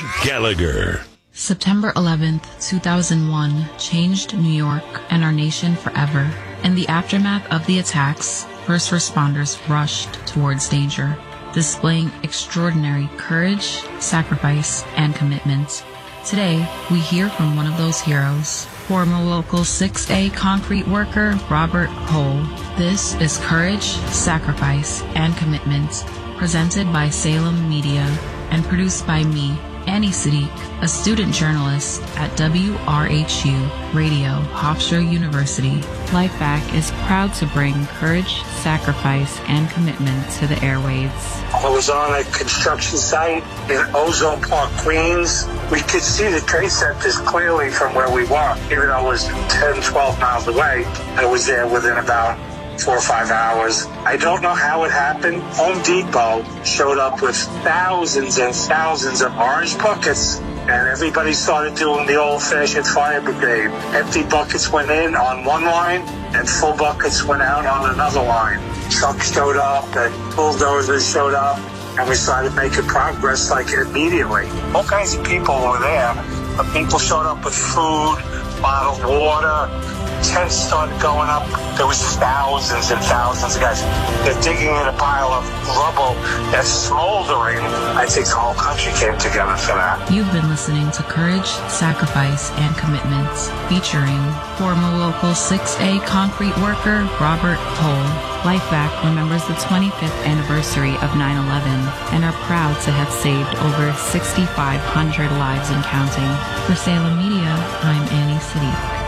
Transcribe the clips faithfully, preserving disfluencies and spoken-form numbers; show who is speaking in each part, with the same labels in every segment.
Speaker 1: Gallagher.
Speaker 2: September eleventh, two thousand one changed New York and our nation forever. In the aftermath of the attacks, first responders rushed towards danger, displaying extraordinary courage, sacrifice, and commitment. Today, we hear from one of those heroes, former local six A concrete worker Robert Cole. This is Courage, Sacrifice, and Commitment, presented by Salem Media and produced by me, Annie Siddiq, a student journalist at W R H U Radio, Hofstra University. LifeVac is proud to bring courage, sacrifice, and commitment to the airwaves.
Speaker 3: I was on a construction site in Ozone Park, Queens. We could see the trade centers clearly from where we were, even though it was ten, twelve miles away. I was there within about four or five hours. I don't know how it happened. Home Depot showed up with thousands and thousands of orange buckets, and everybody started doing the old-fashioned fire brigade. Empty buckets went in on one line, and full buckets went out on another line. Trucks showed up, and bulldozers showed up, and we started making progress like immediately. All kinds of people were there. But people showed up with food, bottled water. Tents started going up. There was thousands and thousands of guys. They're digging in a pile of rubble that's smoldering. I think the whole country came together for that.
Speaker 2: You've been listening to Courage, Sacrifice, and Commitment, featuring former local six A concrete worker Robert Cole. LifeVac remembers the twenty-fifth anniversary of nine eleven and are proud to have saved over sixty-five hundred lives and counting. For Salem Media, I'm Annie Siddiq.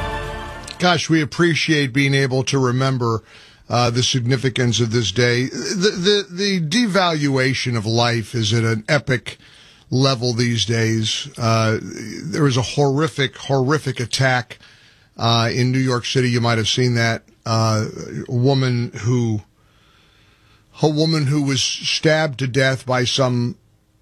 Speaker 4: Gosh, we appreciate being able to remember uh, the significance of this day. The, the the devaluation of life is at an epic level these days. Uh, there was a horrific, horrific attack uh, in New York City. You might have seen that. Uh, a woman who, a woman who was stabbed to death by some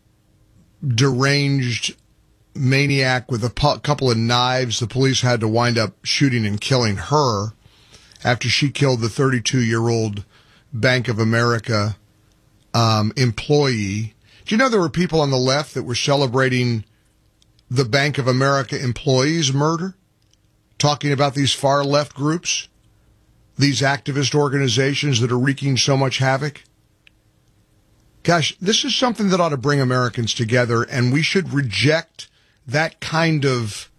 Speaker 4: deranged maniac with a pu- couple of knives. The police had to wind up shooting and killing her after she killed the thirty-two-year-old Bank of America um, employee. Do you know there were people on the left that were celebrating the Bank of America employees' murder? Talking about these far-left groups, these activist organizations that are wreaking so much havoc? Gosh, this is something that ought to bring Americans together, and we should reject that kind of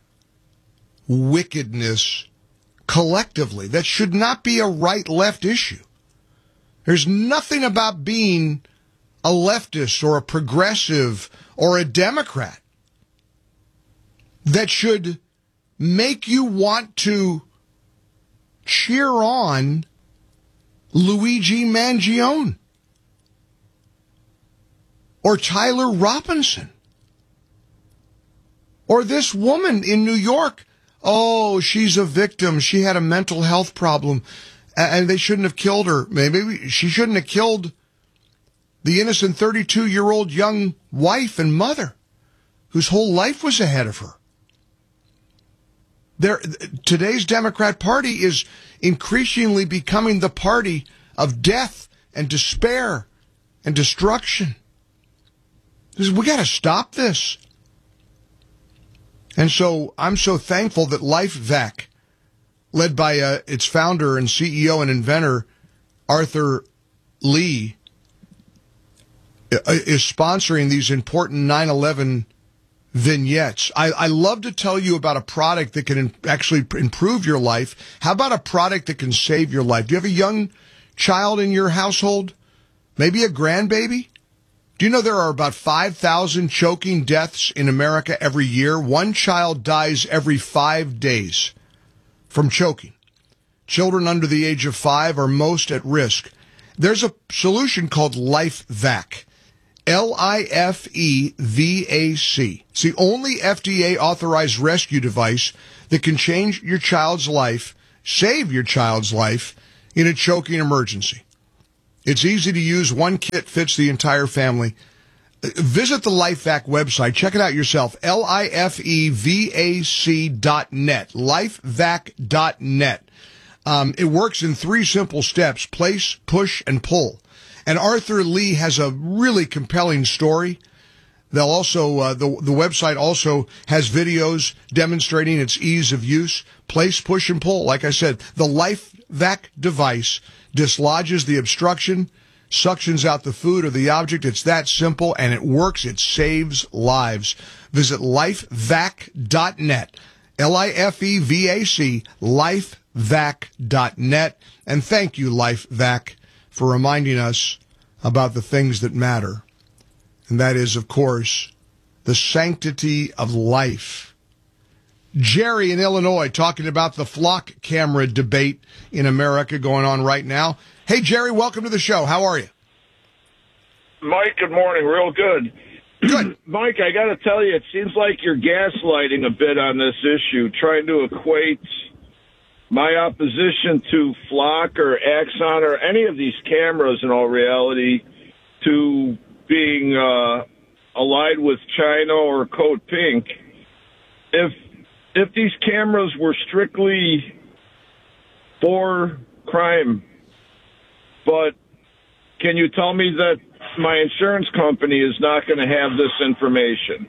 Speaker 4: wickedness collectively. That should not be a right-left issue. There's nothing about being a leftist or a progressive or a Democrat that should make you want to cheer on Luigi Mangione or Tyler Robinson. Or this woman in New York, oh, she's a victim. She had a mental health problem, and they shouldn't have killed her. Maybe she shouldn't have killed the innocent thirty-two-year-old young wife and mother whose whole life was ahead of her. There, today's Democrat Party is increasingly becoming the party of death and despair and destruction. We got to stop this. And so I'm so thankful that LifeVac, led by uh, its founder and C E O and inventor, Arthur Lee, is sponsoring these important nine eleven vignettes. I, I love to tell you about a product that can in, actually improve your life. How about a product that can save your life? Do you have a young child in your household? Maybe a grandbaby? Do you know there are about five thousand choking deaths in America every year? One child dies every five days from choking. Children under the age of five are most at risk. There's a solution called LifeVac. L I F E V A C. It's the only F D A-authorized rescue device that can change your child's life, save your child's life, in a choking emergency. It's easy to use. One kit fits the entire family. Visit the LifeVac website. Check it out yourself. L I F E V A C dot net. LifeVac dot net. Um, it works in three simple steps: place, push, and pull. And Arthur Lee has a really compelling story They'll also, uh, the, the website also has videos demonstrating its ease of use. Place, push, and pull. Like I said, the LifeVac device dislodges the obstruction, suctions out the food or the object. It's that simple, and it works. It saves lives. Visit lifevac dot net. L I F E V A C, lifevac dot net. And thank you, LifeVac, for reminding us about the things that matter. And that is, of course, the sanctity of life. Jerry in Illinois talking about the flock camera debate in America going on right now. Hey, Jerry, welcome to the show. How are you?
Speaker 1: Mike, good morning. Real good.
Speaker 4: Good.
Speaker 1: Mike, I got to tell you, it seems like you're gaslighting a bit on this issue, trying to equate my opposition to Flock or Axon or any of these cameras in all reality to being uh, allied with China or Code Pink. If if these cameras were strictly for crime, but can you tell me that my insurance company is not going to have this information?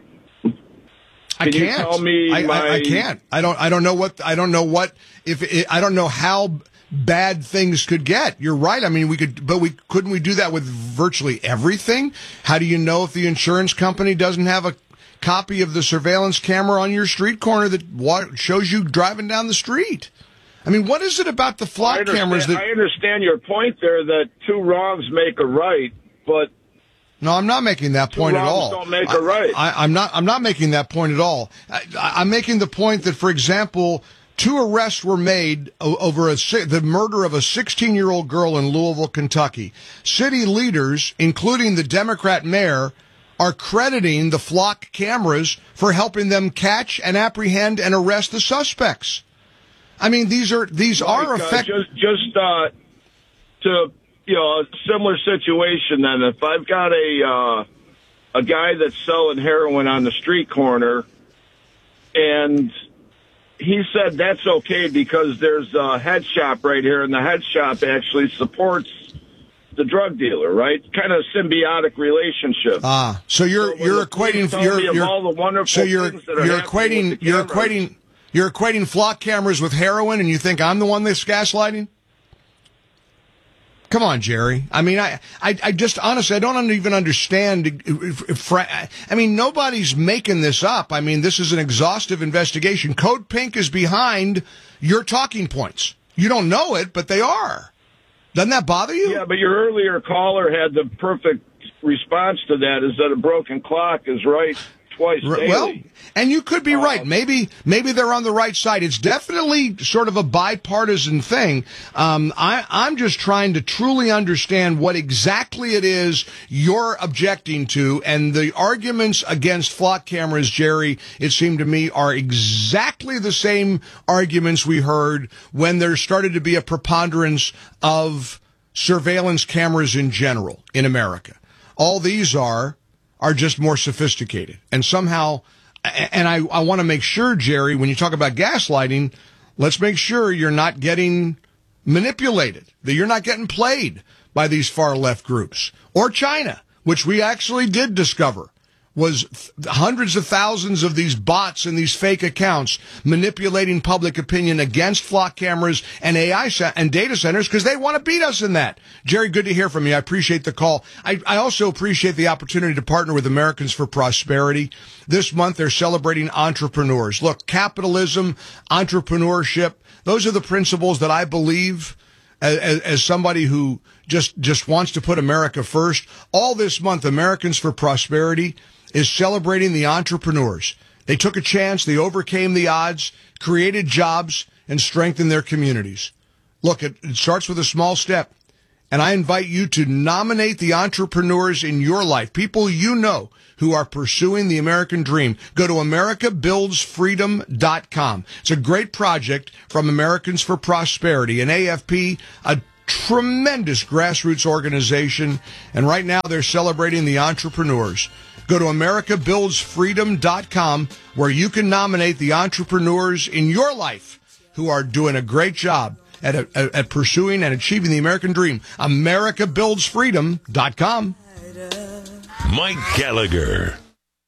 Speaker 4: I
Speaker 1: Can
Speaker 4: can't.
Speaker 1: you tell me
Speaker 4: I,
Speaker 1: my...
Speaker 4: I, I can't. I don't. I don't know what. I don't know what. If it, I don't know how bad things could get. You're right. I mean, we could, but we couldn't we do that with virtually everything? How do you know if the insurance company doesn't have a copy of the surveillance camera on your street corner that wa- shows you driving down the street? I mean, what is it about the flock cameras that?
Speaker 1: I understand your point there that two wrongs make a right, but
Speaker 4: no, I'm not making that point at all.
Speaker 1: Don't make a right.
Speaker 4: I, I, I'm not. I'm not making that point at all. I, I'm making the point that, for example, two arrests were made over a, the murder of a sixteen-year-old girl in Louisville, Kentucky. City leaders, including the Democrat mayor, are crediting the flock cameras for helping them catch and apprehend and arrest the suspects. I mean, these are these
Speaker 1: like,
Speaker 4: are effective.
Speaker 1: Uh, just just uh, to you know, a similar situation. Then, if I've got a uh, a guy that's selling heroin on the street corner, and he said that's okay because there's a head shop right here, and the head shop actually supports the drug dealer, right? Kind of symbiotic relationship.
Speaker 4: Ah, so you're
Speaker 1: so
Speaker 4: you're equating you're, you're
Speaker 1: all the wonderful
Speaker 4: so you're
Speaker 1: things that are
Speaker 4: you're
Speaker 1: happening
Speaker 4: equating
Speaker 1: with the
Speaker 4: you're
Speaker 1: cameras.
Speaker 4: equating you're equating flock cameras with heroin, and you think I'm the one that's gaslighting? Come on, Jerry. I mean, I, I, I just honestly, I don't even understand. If, if, I mean, nobody's making this up. I mean, this is an exhaustive investigation. Code Pink is behind your talking points. You don't know it, but they are. Doesn't that bother you?
Speaker 1: Yeah, but your earlier caller had the perfect response to that, is that a broken clock is right twice daily.
Speaker 4: Well, and you could be
Speaker 1: uh,
Speaker 4: right. Maybe maybe they're on the right side. It's definitely sort of a bipartisan thing. Um, I, I'm just trying to truly understand what exactly it is you're objecting to, and the arguments against flock cameras, Jerry, it seemed to me, are exactly the same arguments we heard when there started to be a preponderance of surveillance cameras in general in America. All these are are just more sophisticated. And somehow, and I, I want to make sure, Jerry, when you talk about gaslighting, let's make sure you're not getting manipulated, that you're not getting played by these far left groups. Or China, which we actually did discover was th- hundreds of thousands of these bots and these fake accounts manipulating public opinion against flock cameras and A I sa- and data centers because they want to beat us in that. Jerry, good to hear from you. I appreciate the call. I, I also appreciate the opportunity to partner with Americans for Prosperity. This month, they're celebrating entrepreneurs. Look, capitalism, entrepreneurship, those are the principles that I believe as, as somebody who just, just wants to put America first. All this month, Americans for Prosperity is celebrating the entrepreneurs. They took a chance, they overcame the odds, created jobs, and strengthened their communities. Look, it, it starts with a small step, and I invite you to nominate the entrepreneurs in your life, people you know who are pursuing the American dream. Go to America Builds Freedom dot com. It's a great project from Americans for Prosperity, an A F P, a tremendous grassroots organization, and right now they're celebrating the entrepreneurs. Go to America Builds Freedom dot com, where you can nominate the entrepreneurs in your life who are doing a great job at, at, at pursuing and achieving the American dream. America Builds Freedom dot com.
Speaker 5: Mike Gallagher.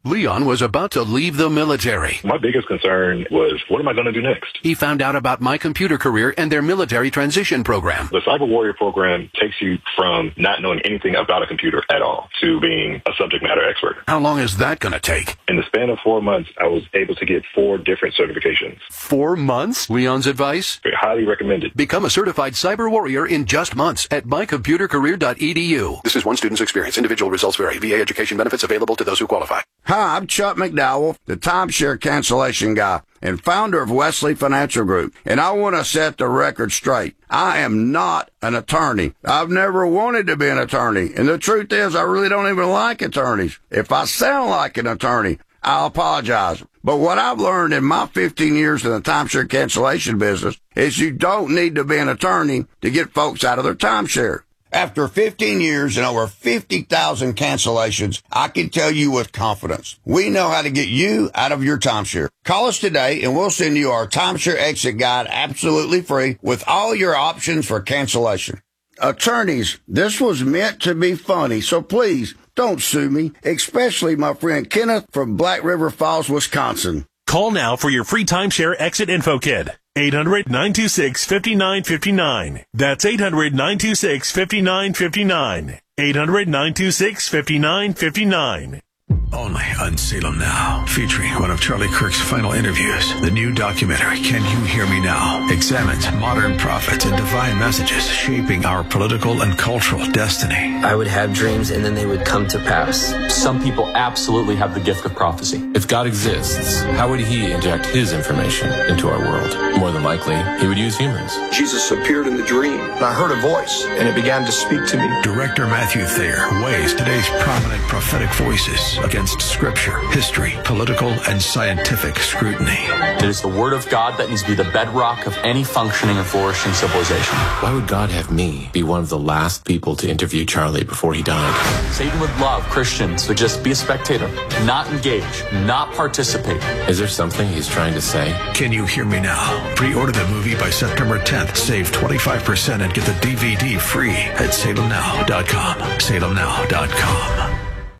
Speaker 5: Leon was about to leave the military.
Speaker 6: My biggest concern was, what am I going to do next?
Speaker 5: He found out about My Computer Career and their military transition program.
Speaker 6: The Cyber Warrior program takes you from not knowing anything about a computer at all to being a subject matter expert.
Speaker 5: How long is that going to take?
Speaker 6: In the span of four months, I was able to get four different certifications.
Speaker 5: Four months? Leon's advice?
Speaker 6: Highly recommended.
Speaker 5: Become a certified cyber warrior in just months at my computer career dot e d u. This is one student's experience. Individual results vary. V A education benefits available to those who qualify.
Speaker 7: Hi, I'm Chuck McDowell, the timeshare cancellation guy and founder of Wesley Financial Group, and I want to set the record straight. I am not an attorney. I've never wanted to be an attorney, and the truth is I really don't even like attorneys. If I sound like an attorney, I apologize. But what I've learned in my fifteen years in the timeshare cancellation business is you don't need to be an attorney to get folks out of their timeshare. After fifteen years and over fifty thousand cancellations, I can tell you with confidence, we know how to get you out of your timeshare. Call us today and we'll send you our timeshare exit guide absolutely free with all your options for cancellation. Attorneys, this was meant to be funny, so please don't sue me, especially my friend Kenneth from Black River Falls, Wisconsin.
Speaker 8: Call now for your free timeshare exit info kit. eight hundred, nine two six, five nine five nine. That's eight hundred, nine two six, five nine five nine. eight hundred, nine two six, five nine five nine.
Speaker 9: Only on Salem Now, featuring one of Charlie Kirk's final interviews. The new documentary, Can You Hear Me Now?, examines modern prophets and divine messages shaping our political and cultural destiny.
Speaker 10: I would have dreams and then they would come to pass.
Speaker 11: Some people absolutely have the gift of prophecy. If God exists, how would he inject his information into our world? More than likely, he would use humans.
Speaker 12: Jesus appeared in the dream, and I heard a voice, and it began to speak to me.
Speaker 9: Director Matthew Thayer weighs today's prominent prophetic voices against scripture, history, political, and scientific scrutiny.
Speaker 11: It is the word of God that needs to be the bedrock of any functioning and flourishing civilization.
Speaker 13: Why would God have me be one of the last people to interview Charlie before he died?
Speaker 11: Satan would love Christians to just be a spectator, not engage, not participate.
Speaker 13: Is there something he's trying to say?
Speaker 9: Can You Hear Me Now? Pre-order the movie by September tenth. Save twenty-five percent and get the D V D free at salem now dot com. salem now dot com.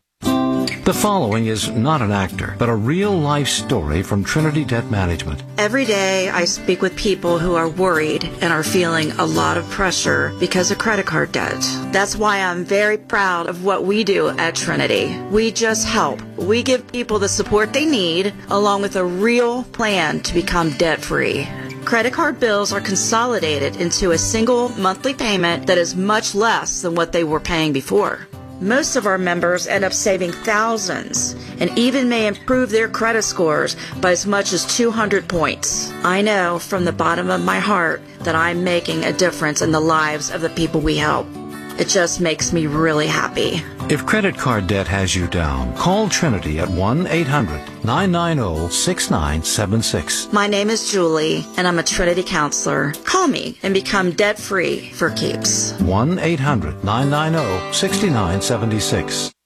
Speaker 14: The following is not an actor, but a real-life story from Trinity Debt Management.
Speaker 15: Every day I speak with people who are worried and are feeling a lot of pressure because of credit card debt. That's why I'm very proud of what we do at Trinity. We just help. We give people the support they need, along with a real plan to become debt-free. Credit card bills are consolidated into a single monthly payment that is much less than what they were paying before. Most of our members end up saving thousands and even may improve their credit scores by as much as two hundred points. I know from the bottom of my heart that I'm making a difference in the lives of the people we help. It just makes me really happy.
Speaker 14: If credit card debt has you down, call Trinity at one eight hundred, nine nine zero, six nine seven six.
Speaker 15: My name is Julie, and I'm a Trinity counselor. Call me and become debt-free for keeps.
Speaker 14: one eight hundred, nine nine zero, six nine seven six.